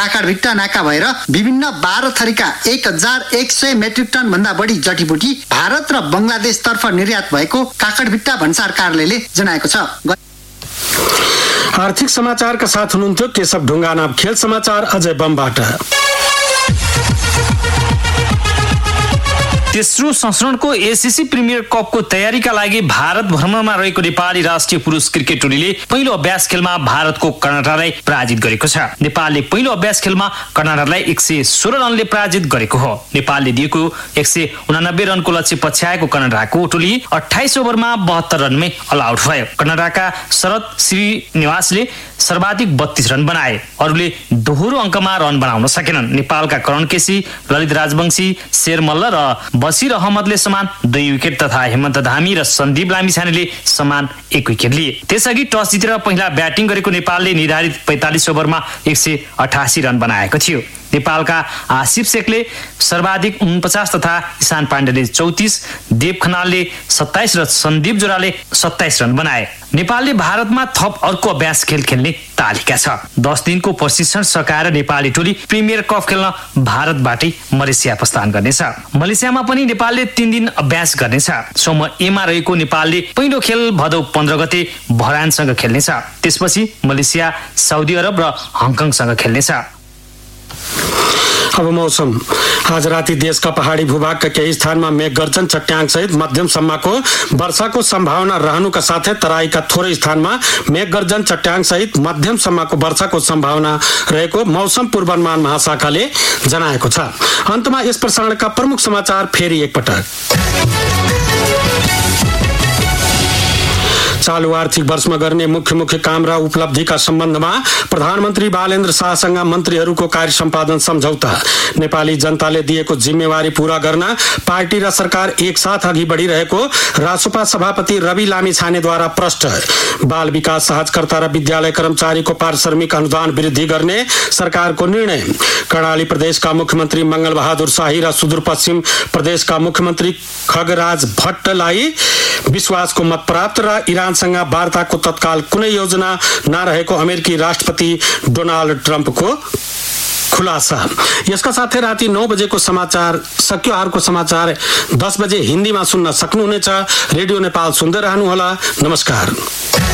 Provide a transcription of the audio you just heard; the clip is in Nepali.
काकडभिट्टा नाका भएर विभिन्न 12 थरीका 1100 मेट्रिक टन भन्दा बढी जडीबुटी भारत र बंगलादेशतर्फ निर्यात भएको काकडभिट्टा भन्सार कार्यालयले जनाएको छ। आर्थिक समाचारका साथ हुनुहुन्थ्यो केशव ढुङ्गाना। खेल समाचार अजय बमबाट। तेस्रो संस्करणको एसीसी प्रिमियर कपको तयारीका लागि भारत भ्रमणमा रहेको नेपाली राष्ट्रिय पुरुष क्रिकेट टोलीले पहिलो अभ्यास खेलमा भारतको कर्नाटकलाई पराजित गरेको छ। नेपालले पहिलो अभ्यास खेलमा कर्नाटकलाई 116 रनले पराजित गरेको हो। नेपालले दिएको 189 रनको लक्ष्य पछ्याएको कर्नाटकको टोली 28 ओभरमा 72 रनमै अल आउट भयो। कर्नाटकका शरद श्रीनिवासले सर्वाधिक 32 रन बनाए। अरूले दोहोरो अङ्कमा रन बनाउन सकेनन्। नेपालका करण केसी, ललित राजवंशी, शेर मल्ल र बसिर अहमदले समान 2 विकेट तथा हेमन्त धामी र सन्दीप लामिछानेले समान 1 विकेट लिए। त्यसअघि टस जितेर पहिला ब्याटिङ गरेको नेपालले निर्धारित 45 ओभरमा 188 रन बनाएको थियो। नेपालका आसिफ शेखले सर्वाधिक 49 तथा ईशान पाण्डेले 34, देव खनालले 27 र सन्दीप जोराले 27 रन बनाए। नेपालले भारतमा थप अर्को अभ्यास खेल खेल्ने तालिका छ। 10 दिनको प्रशिक्षण सकाएर नेपाली टोली प्रिमियर कप खेल्न भारतबाटै मलेसिया प्रस्थान गर्नेछ। मलेसियामा पनि नेपालले 3 दिन अभ्यास गर्नेछ। समूह ए मा रहेको नेपालले पहिलो खेल भदौ 15 गते भरानसँग खेल्नेछ। त्यसपछि मलेसिया, साउदी अरब र हङकङसँग खेल्नेछ। अब मौसम। आज राति देशका पहाडी भूभागका केही स्थानमा मेघगर्जन, चट्याङ सहित मध्यम सम्मको वर्षाको सम्भावना रहनुका साथै तराईका थोरै स्थानमा मेघगर्जन, चट्याङ सहित मध्यम सम्मको वर्षाको सम्भावना रहेको मौसम पूर्वानुमान महाशाखाले जनाएको छ। अन्तमा यस प्रसारणका प्रमुख समाचार फेरि एकपटक। चालू आर्थिक वर्षमा गर्ने मुख्य काम र उपलब्धिका सम्बन्धमा प्रधानमन्त्री बालेन्द्र शाहसँग मन्त्रीहरूको कार्य सम्पादन सम्झौता। नेपाली जनताले दिएको जिम्मेवारी पूरा गर्न पार्टी र सरकार एकसाथ अघि बढिरहेको रासोपा सभापति रवि लामिछानेद्वारा प्रष्ट। बाल विकास सहजकर्ता र विद्यालय कर्मचारीको पारिश्रमिक अनुदान वृद्धि गर्ने सरकारको निर्णय। कर्णाली प्रदेशका मुख्यमन्त्री मंगल बहादुर शाही र सुदूरपश्चिम प्रदेशका मुख्यमन्त्री खगराज भट्टलाई विश्वासको मत प्राप्त र इरानसँग वार्ताको तत्काल कुनै योजना नरहेको अमेरिकी राष्ट्रपति डोनाल्ड ट्रम्पको खुलासा। यसका साथै राति 9 बजेको समाचार सकियो। अर्को समाचार 10 बजे हिन्दीमा सुन्न सक्नुहुनेछ। रेडियो नेपाल सुन्दै रहनुहोला। नमस्कार।